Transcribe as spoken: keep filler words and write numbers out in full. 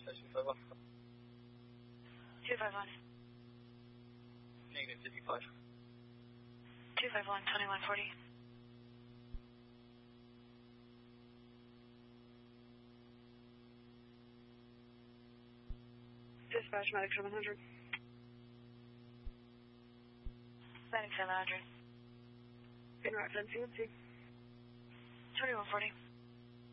two five one. two five one. Negative fifty-five. two five one, twenty-one forty. Dispatch, Medic seven hundred. Medic seven hundred. In route ten C M C. twenty-one forty.